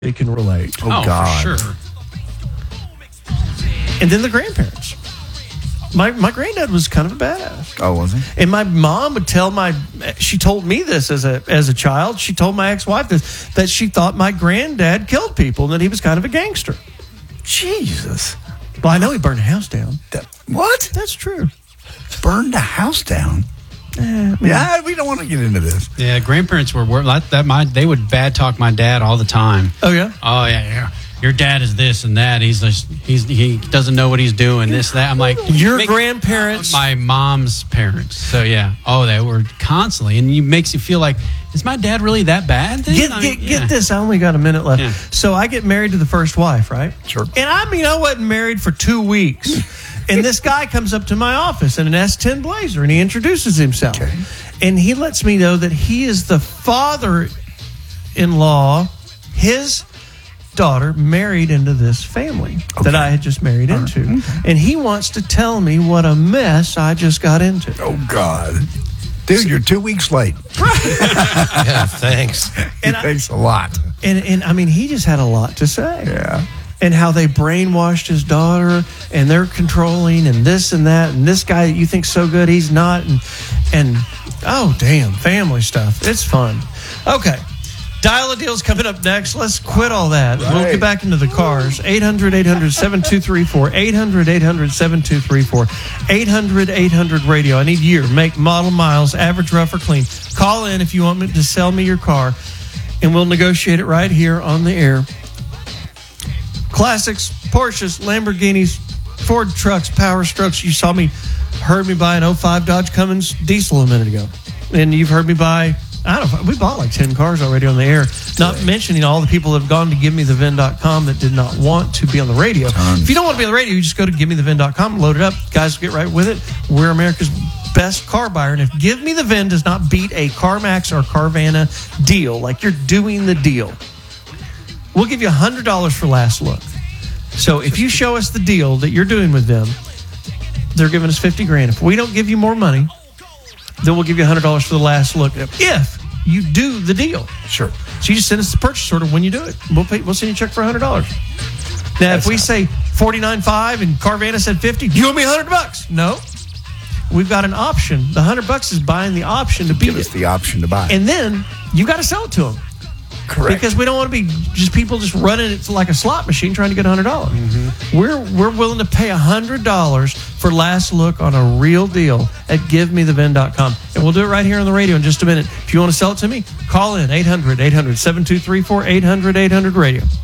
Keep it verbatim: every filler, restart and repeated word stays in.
they can relate. Oh, oh God. For sure. And then the grandparents. My my granddad was kind of a badass. Oh, was he? And my mom would tell my, she told me this as a as a child. She told my ex-wife this, that she thought my granddad killed people and that he was kind of a gangster. Jesus. Well, I know he burned a house down. That, what? That's true. Burned a house down? Yeah, yeah, we don't want to get into this. Yeah, grandparents were that, that my they would bad talk my dad all the time. Oh yeah. Oh yeah, yeah. Your dad is this and that. He's just, he's he doesn't know what he's doing. This that. I'm like your grandparents, my mom's parents. So yeah. Oh, they were constantly, and it makes you feel like, is my dad really that bad? Get, I get, mean, get yeah. this. I only got a minute left. Yeah. So I get married to the first wife, right? Sure. And I mean, I wasn't married for two weeks. And this guy comes up to my office in an S ten Blazer, and he introduces himself. Okay. And he lets me know that he is the father-in-law, his daughter married into this family okay. that I had just married into. Right. Okay. And he wants to tell me what a mess I just got into. Oh, God. Dude, you're two weeks late. Yeah, thanks. And thanks a lot. And, and, I mean, he just had a lot to say. Yeah. And how they brainwashed his daughter, and they're controlling, and this and that, and this guy that you think's so good, he's not, and and oh damn, family stuff. It's fun. Okay, Dial a Deal's coming up next. Let's quit all that. Right. We'll get back into the cars. eight hundred, eight hundred, seven two three four. eight hundred, eight hundred, seven two three four. eight hundred, eight hundred radio. I need year, make, model, miles, average, rough, or clean. Call in if you want me to sell me your car, and we'll negotiate it right here on the air. Classics, Porsches, Lamborghinis, Ford trucks, Power Strokes. You saw me, heard me buy an oh five Dodge Cummins diesel a minute ago. And you've heard me buy, I don't know, we bought like ten cars already on the air. Not mentioning all the people that have gone to give me the vin dot com that did not want to be on the radio. Tons. If you don't want to be on the radio, you just go to give me the vin dot com, load it up. Guys will get right with it. We're America's best car buyer. And if Give Me the Vin does not beat a CarMax or Carvana deal, like you're doing the deal, we'll give you one hundred dollars for last look. So if you show us the deal that you're doing with them, they're giving us fifty grand. If we don't give you more money, then we'll give you one hundred dollars for the last look. If you do the deal. Sure. So you just send us the purchase order when you do it. We'll pay, we'll send you a check for one hundred dollars. Now, That's if we not- say forty-nine five and Carvana said fifty, do you owe me one hundred bucks? No. We've got an option. The one hundred bucks is buying the option to beat Give us it. the option to buy. And then you got to sell it to them. Correct. Because we don't want to be just people just running it like a slot machine trying to get one hundred dollars. Mm-hmm. We're we're willing to pay one hundred dollars for last look on a real deal at give me the vin dot com. And we'll do it right here on the radio in just a minute. If you want to sell it to me, call in eight hundred, eight hundred, seven two three four, eight hundred, eight hundred radio.